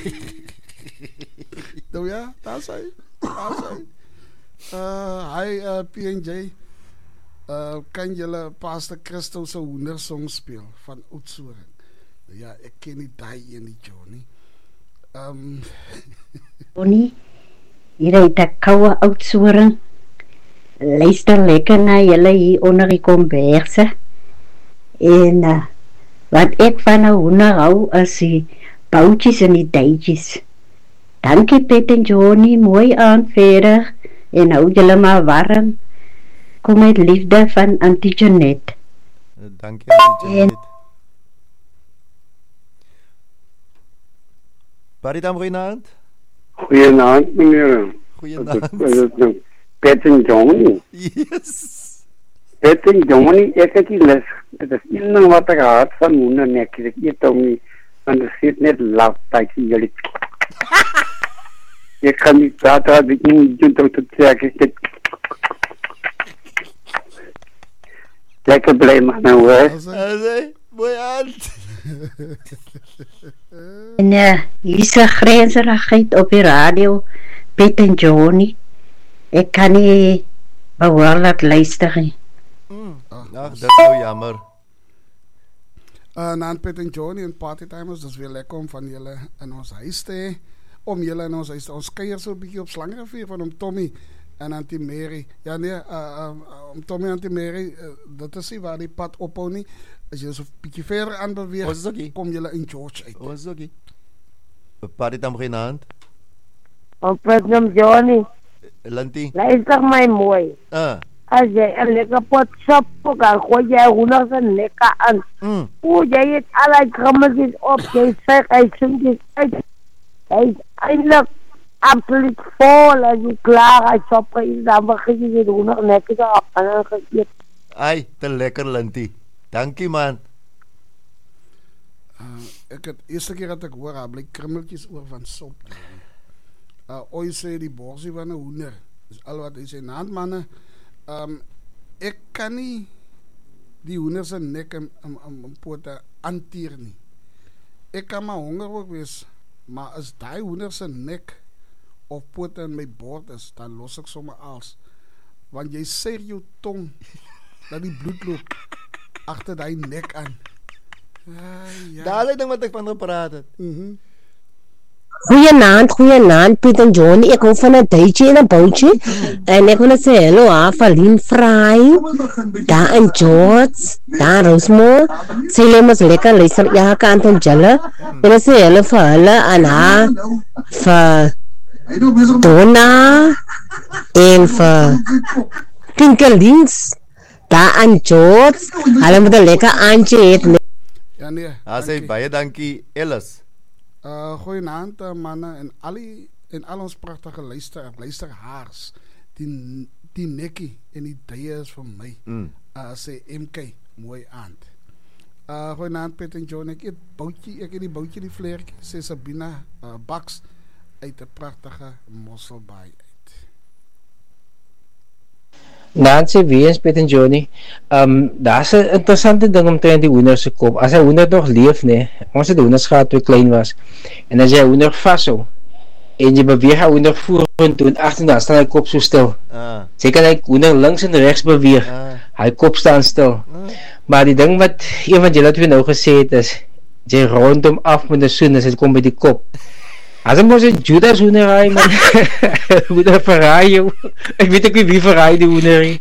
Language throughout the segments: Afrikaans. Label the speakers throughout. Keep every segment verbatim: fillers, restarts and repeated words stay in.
Speaker 1: Nou ja, daar is hy. Daar is hy. Uh, hi uh, P en J. Uh, kan julle Pastor Christo se hoendersong speel van Oudtshoorn? Ja, ek ken nie daai een nie, Johnny. Um,
Speaker 2: Johnny, hier het ek koue Oudtshoorn. Luister lekker na julle hier onder die komberse. En uh, wat ek van 'n hoender hou is die boutjies en die duitjies. Dankie Pet en Johnny, mooi aan verder. En hou julle maar warm. Kom met liefde van Auntie Jeanette.
Speaker 3: Dankie Auntie Jeanette. Paridam, goeienaand.
Speaker 4: Goeienaand meneer.
Speaker 3: Goeienaand.
Speaker 4: Pet en Johnny.
Speaker 3: Yes.
Speaker 4: Pet en Johnny, ek het die les. Het is een ding wat ek haat van hoender nek. Ek eet om nie, want er zit net laf, tijdje jullie. Ik kan niet praten, ik moet doen tot het zeggen. Lekker blij man hoor.
Speaker 3: Mooi aan.
Speaker 2: En uh, hier is een grenserigheid op die radio, Pet en Johnny. Ik kan niet behoorlijk luisteren.
Speaker 3: Mm. Ach, dat is nou jammer.
Speaker 1: Uh, na Pet en Johnny en Partytimers, dat is weer lekker om van jullie in ons huis te om jullie in ons huis te ons keier zo'n beetje op Slangenrivier van om Tommy en Auntie Mary. Ja nee, uh, uh, om Tommy en Auntie Mary, uh, dat is die waar die pad ophou nie. Als je zo'n beetje verder aan beweegt,
Speaker 3: okay.
Speaker 1: kom jullie in George uit.
Speaker 3: Dat is oké. Paritam geen hand.
Speaker 5: Om Pet en Johnny.
Speaker 3: Lantie.
Speaker 5: Luister mij mooi.
Speaker 3: Ah.
Speaker 5: Als jij een lekker pot sop kan, gooi jij hoenders een lekker aan.
Speaker 3: Mm.
Speaker 5: Oeh, jij hebt allerlei krammetjes op. Jij zegt, hij zingt het uit. Hij is eindelijk absoluut vol. Als je klaar is, soppen is, dan begin je dit hoender lekker op. En dan gegeven.
Speaker 3: Ai, te lekker Lantie. Dankie man.
Speaker 1: Uh, ek het eerste keer dat ek hoor, daar bly krummeltjies oor van sop. Uh, ooit sê die borsie van 'n hoender. Dis al wat hy sê, naandmanne. Um, ek kan nie die hoender se nek en, en, en, en pote hanteer nie. Ek kan maar honger ook wees, maar as daai hoender se nek of pote in my bord is, dan los ek sommer als. Want jy suig jou tong dat die bloed loop agter daai nek aan. Ah, ja.
Speaker 3: Daar is ding wat ek van gepraat het.
Speaker 1: Mhm.
Speaker 6: Goeienaand, goeienaand, Piet en Johnny. Ek hou van 'n duitjie en 'n boutjie. En ek wil net sê hallo aan Valien Vrye. Daar in George, daar Rosemore. Sy lê mos lekker luister ja kant en julle. En ek sê hallo vir hulle aan haar vir Donna en vir Tinkelings. Daar in George. Hulle moet 'n lekker aandjie hê.
Speaker 1: Ja nee.
Speaker 3: Ah, sê baie dankie Ellis.
Speaker 1: Uh, goeienaand uh, manne en al die en al ons pragtige luister luisterhaars. Die die nekkie en die duie is vir my.
Speaker 3: Mm.
Speaker 1: Uh, sê M K mooi aand. Uh, goeienaand Pet en John, ek eet boutjie, ek eet die boutjie die vleertjie, sê Sabina uh, Baks uit 'n pragtige Mosselbaai uit.
Speaker 7: Nancy, wie is Pet en Johnny? Um, daar is 'n interessante ding omtrent die hoender se kop. As hy hoender nog leef, nee, ons het hoenders gehad toe ek klein was. En as jy hoender vashou en jy beweeg hy hoender vorentoe en agtertoe, dan staan hy kop so stil.
Speaker 3: Ah.
Speaker 7: Jy kan hy hoender links en regs beweeg.
Speaker 3: Ah.
Speaker 7: Hy kop staan stil. Ah. Maar die ding wat een van julle twee nou gesê het is, jy rondom af met 'n soen as dit kom by die kop. As ek mos 'n Judas hoender raai, man. Hoender verraai jou. Ek weet ek wie verraai die hoender.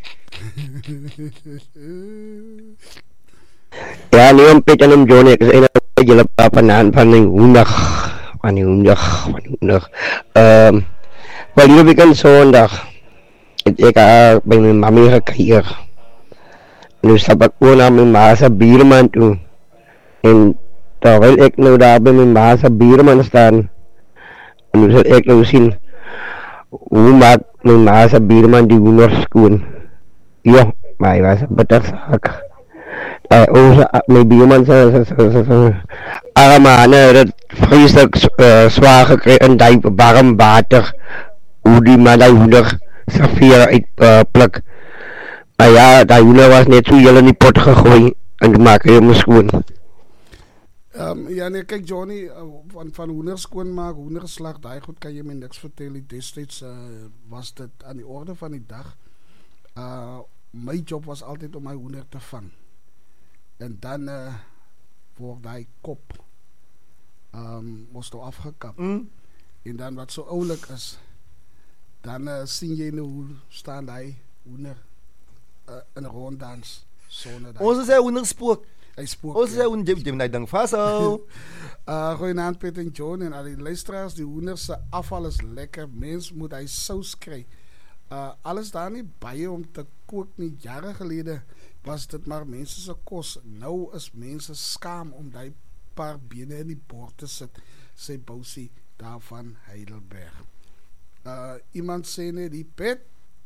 Speaker 4: Ja, nee, om Pet en Johnny, ek is eindelijk julle papanaan van die hoender. Van die hoender, van die hoender. Um, wel, hier weekend zondag het ek uh, by my mami gekreeg. En nu stap ek oor na my ma's bierman toe. En terwijl ek nou daar by my ma's bierman staan, en nu sal ek nou sien, hoe maak my ma's bierman die hoender skoon. Ja, maar hy was 'n bitter saak. Uh, onze, my bierman sy arme het vreeslik uh, zwaar gekry in die warm water, hoe die man die hoender sy vere uitpluk. Uh, maar ja, die hoender was net so heel in die pot gegooi, en die maak hy hom skoon.
Speaker 1: Um, ja nee, kyk Johnny, uh, van, van hoender skoonmaak, hoenderslag, daai goed kan jy my niks vertel nie. Destyds uh, was dit aan die orde van die dag. Uh, my job was altyd om my hoender te vang. En dan uh, word daai kop um, moest nou afgekap.
Speaker 3: Mm.
Speaker 1: En dan wat so oulik is, dan uh, sien jy nou hoe staan daai hoender uh, in 'n ronddans sonder daai.
Speaker 3: Ons is 'n hoenderspook.
Speaker 1: Hy spook.
Speaker 3: Ons is 'n hoender, jy moet ding vashou.
Speaker 1: Uh, goeienaand Piet en John en al die luisteraars, die hoender se afval is lekker. Mens moet hy sous kry. Uh, alles daar nie baie om te kook nie. Jare gelede was dit maar mense se kos. Nou is mense skaam om daai paar bene in die bord te sit, sê Bousie daar van Heidelberg. Uh, iemand sê net die pet.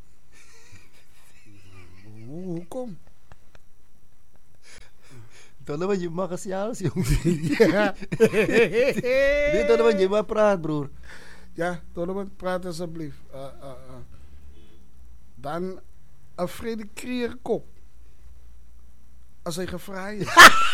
Speaker 1: Hoe, hoekom?
Speaker 3: Donovan, jy mag gesels, jong.
Speaker 1: Ja.
Speaker 3: Nee, Donovan, jy mag praat, broer.
Speaker 1: Ja, Donovan, praat asseblief. Uh, uh, uh. Dan 'n Freddy Krueger kop. As hy gevraai is.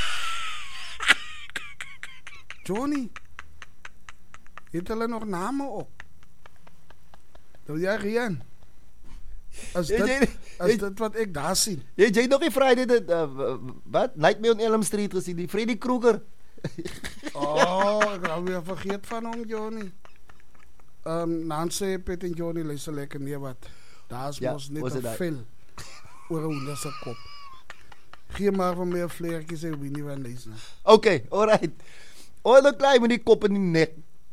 Speaker 1: Johnny, het hulle nog name op? Nou ja, Rian. As
Speaker 3: Jy-
Speaker 1: dit,
Speaker 3: jy-
Speaker 1: as
Speaker 3: jy-
Speaker 1: dit wat ek daar sien.
Speaker 3: Jy jy nog nie Friday dit uh, wat? Nightmare on Elm Street gesien, die Freddy Krueger.
Speaker 1: Oh, ek het weer vergeet van hom, Johnny. Ehm um, Nancy, Piet en Johnny luister lekker nee wat. Daar's
Speaker 3: Ja,
Speaker 1: mos net
Speaker 3: was
Speaker 1: 'n
Speaker 3: dit daai?
Speaker 1: vel oor 'n hoender se kop. Gee maar van my 'n vleertjie sê wie nie van lees nie.
Speaker 3: Okay, alright. O, dan klaai met die kop in die nek.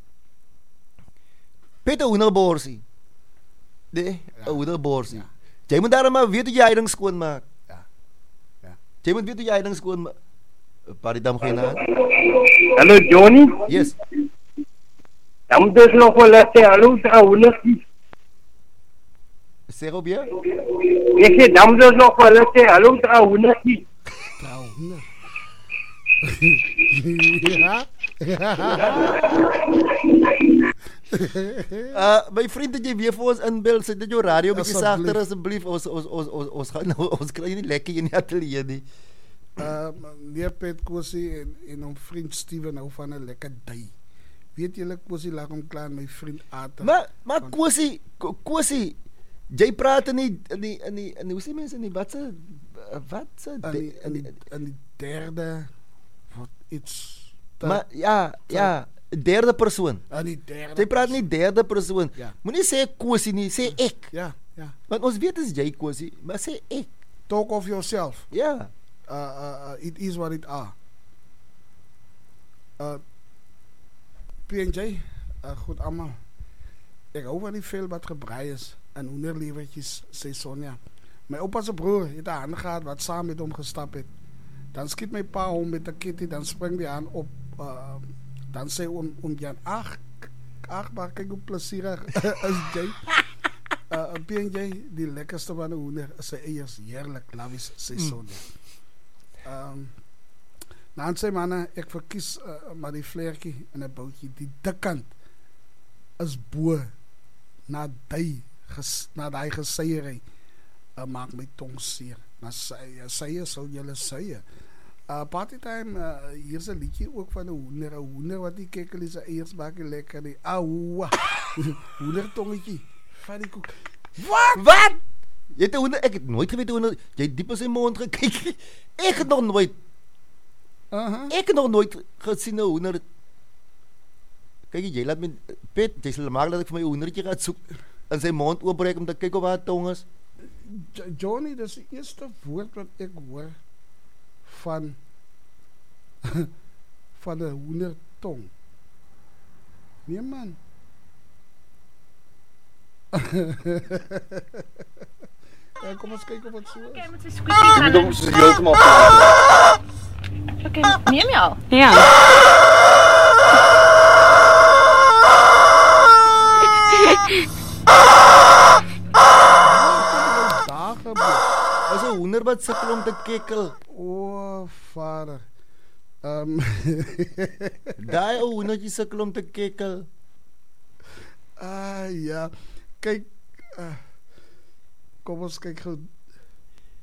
Speaker 3: Peter hoenderborsie. Nee, 'n hoenderborsie.
Speaker 1: Ja.
Speaker 3: Jy moet daarom maar weet hoe jy heiding skoon maak.
Speaker 1: Ja. Ja.
Speaker 3: Jy moet weet hoe jy heiding skoon maak. Paridam geen naam.
Speaker 8: Hallo Johnny,
Speaker 3: Yes.
Speaker 8: dan dus nog wel eens hallo trouwens.
Speaker 3: Sê op jy?
Speaker 8: Ik zeg dan dus nog wel eens hallo trouwens.
Speaker 1: Trouw hoender. Ja.
Speaker 3: Uh, my vriend, dat jy weer vir ons inbel, sit dit jou radio bietjie
Speaker 1: Asseblief.
Speaker 3: sagter asseblief. Ons ons ons ons ons gaan nou ons kry nie lekker in die ateljee nie.
Speaker 1: Ehm nee Piet Kosie en en hom vriend Steven hou van 'n lekker dui. Weet julle Kosie lag hom klaar my vriend Ata.
Speaker 3: Maar maar Kosie, Ko- Kosie, jy praat in die in die in die in die hoe sê mense in die wat se wat se
Speaker 1: in die, in die, in die derde wat iets te-
Speaker 3: maar ja, ja, derde persoon.
Speaker 1: in die derde.
Speaker 3: Jy praat nie derde persoon.
Speaker 1: Ja.
Speaker 3: Moenie sê Kosie nie, sê ek.
Speaker 1: Ja, ja.
Speaker 3: Want ons weet dis jy Kosie, maar sê ek.
Speaker 1: Talk of yourself.
Speaker 3: Ja.
Speaker 1: Uh, uh, uh, it is what it are. Uh, P en J, uh, goed allemaal. Ek hou van die veel wat gebraai is en hoenderlevertjies, sê Sonja. My opa se broer het 'n haan gehad wat saam met hom gestap het. Dan skiet my pa hom met 'n kitty, dan spring die haan op. Uh, dan sê oom oom Jan, ag, ag, maar kyk hoe plesierig is jy. Uh, P en J, die lekkerste van 'n hoender is sy eiers, heerlik, lavies, sê Sonja. Um, dan sê manne, ek verkies uh, maar die vleertjie in 'n boutjie. Die dikkant is bo na die ges, na daai geseiery. Uh, maak my tong seer. Maar sy sye sal julle sye. Uh, party time, uh, hier's 'n liedjie ook van 'n hoender, 'n hoender wat die kekkelie se eiers maak lekker nie. Aua. Hoendertongetjie. Van die koek.
Speaker 3: Wat? Wat? Jy het 'n hoender, ek het nooit geweet hoe hoender, jy het diep in sy mond gekyk. Ek het nog nooit
Speaker 1: Uh-huh.
Speaker 3: Ek het nog nooit gesien 'n hoender. Kyk jy laat my pet, jy sal maak dat ek vir my 'n hoendertjie gaan soek in sy mond oopbreek om te kyk of haar tong is.
Speaker 1: Jo- Johnny, dis die eerste woord wat ek hoor van van 'n hoendertong. Nee man. Ja, kom ons kyk of dit so is.
Speaker 9: Okay, met sy squeaky gaan
Speaker 8: Dom
Speaker 9: in.
Speaker 8: is heeltemal fout.
Speaker 9: Okay, neem jy al?
Speaker 6: Ja.
Speaker 1: Daar gebeur.
Speaker 3: Is 'n hoender wat sukkel om te kekkel.
Speaker 1: O, vader. Ehm
Speaker 3: Daai ou hoendertjie sukkel om te kekkel.
Speaker 1: Ah ja. Kyk. Uh, kom ons kyk gou